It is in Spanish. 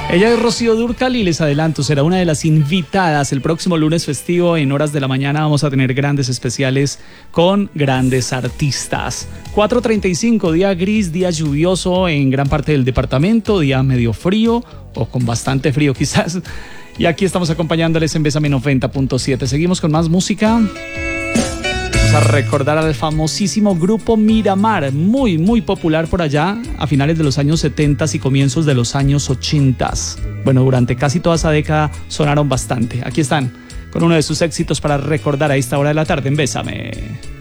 Ella es Rocío Dúrcal y les adelanto, será una de las invitadas el próximo lunes festivo. En horas de la mañana vamos a tener grandes especiales con grandes artistas. 4:35, día gris, día lluvioso en gran parte del departamento, día medio frío o con bastante frío quizás. Y aquí estamos acompañándoles en Bésame 90.7. Seguimos con más música. A recordar al famosísimo grupo Miramar, muy popular por allá a finales de los años 70 y comienzos de los años 80. Bueno, durante casi toda esa década sonaron bastante. Aquí están con uno de sus éxitos para recordar a esta hora de la tarde en Bésame.